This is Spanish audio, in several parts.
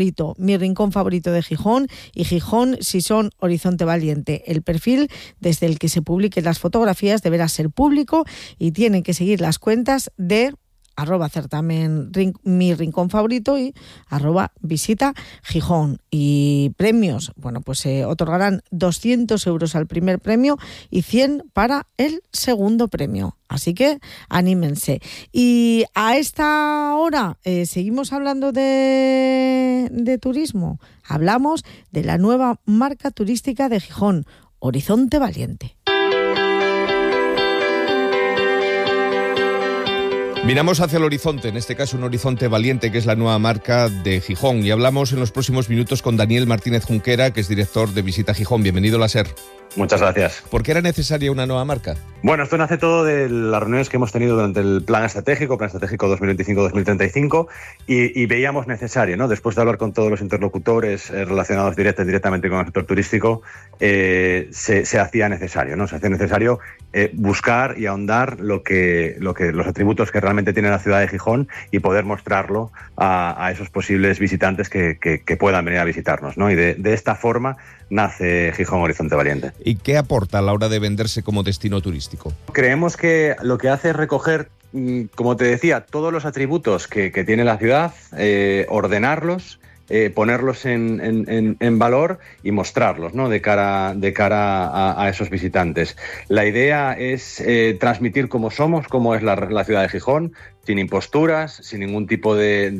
Mi rincón favorito de Gijón y Gijón si son Horizonte Valiente. El perfil desde el que se publiquen las fotografías deberá ser público y tienen que seguir las cuentas de @certamen mi rincón favorito y @visita Gijón. Y premios, bueno, pues se otorgarán 200 euros al primer premio y 100 para el segundo premio. Así que anímense. Y a esta hora seguimos hablando de turismo. Hablamos de la nueva marca turística de Gijón, Horizonte Valiente. Miramos hacia el horizonte, en este caso un horizonte valiente, que es la nueva marca de Gijón. Y hablamos en los próximos minutos con Daniel Martínez Junquera, que es director de Visita Gijón. Bienvenido, Láser. Muchas gracias. ¿Por qué era necesaria una nueva marca? Bueno, esto nace todo de las reuniones que hemos tenido durante el Plan Estratégico 2025-2035, y veíamos necesario, ¿no? Después de hablar con todos los interlocutores relacionados directamente con el sector turístico, se hacía necesario, ¿no? Se hacía necesario buscar y ahondar los atributos que realmente tiene la ciudad de Gijón y poder mostrarlo a esos posibles visitantes que puedan venir a visitarnos, ¿no? Y de esta forma nace Gijón Horizonte Valiente. ¿Y qué aporta a la hora de venderse como destino turístico? Creemos que lo que hace es recoger, como te decía, todos los atributos que tiene la ciudad, ordenarlos, ponerlos en valor y mostrarlos, ¿no? de cara a esos visitantes. La idea es transmitir cómo somos, cómo es la ciudad de Gijón, sin imposturas, sin ningún tipo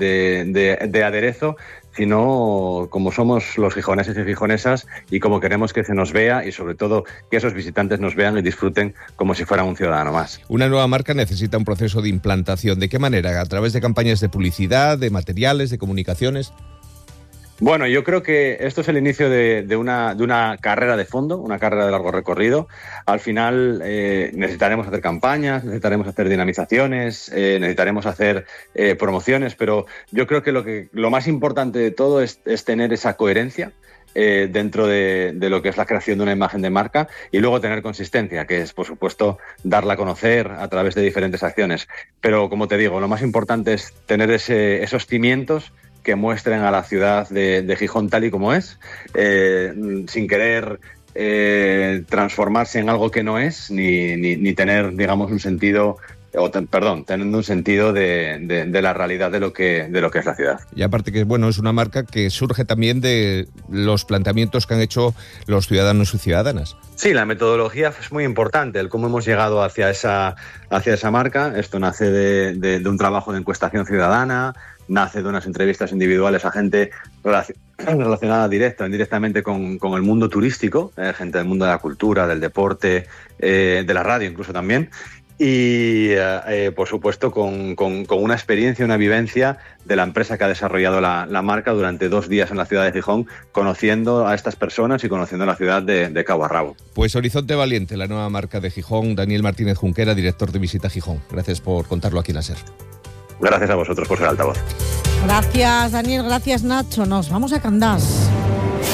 de aderezo, sino como somos los gijoneses y gijonesas y como queremos que se nos vea, y sobre todo que esos visitantes nos vean y disfruten como si fueran un ciudadano más. Una nueva marca necesita un proceso de implantación. ¿De qué manera? ¿A través de campañas de publicidad, de materiales, de comunicaciones? Bueno, yo creo que esto es el inicio de una carrera de fondo, una carrera de largo recorrido. Al final necesitaremos hacer campañas, necesitaremos hacer dinamizaciones, necesitaremos hacer promociones, pero yo creo que lo más importante de todo es tener esa coherencia dentro de lo que es la creación de una imagen de marca, y luego tener consistencia, que es, por supuesto, darla a conocer a través de diferentes acciones. Pero, como te digo, lo más importante es tener esos cimientos que muestren a la ciudad de Gijón tal y como es, sin querer transformarse en algo que no es, ni tener, digamos, un sentido, teniendo un sentido de la realidad de lo que es la ciudad. Y aparte que, bueno, es una marca que surge también de los planteamientos que han hecho los ciudadanos y ciudadanas. Sí, la metodología es muy importante, el cómo hemos llegado hacia esa marca. Esto nace de un trabajo de encuestación ciudadana, nace de unas entrevistas individuales a gente relacionada directa o indirectamente con el mundo turístico, gente del mundo de la cultura, del deporte, de la radio incluso también. Y, por supuesto, con una experiencia, una vivencia de la empresa que ha desarrollado la marca durante 2 días en la ciudad de Gijón, conociendo a estas personas y conociendo la ciudad de cabo a rabo. Pues Horizonte Valiente, la nueva marca de Gijón. Daniel Martínez Junquera, director de Visita Gijón. Gracias por contarlo aquí en la SER. Gracias a vosotros por ser altavoz. Gracias, Daniel. Gracias, Nacho. Nos vamos a Candás.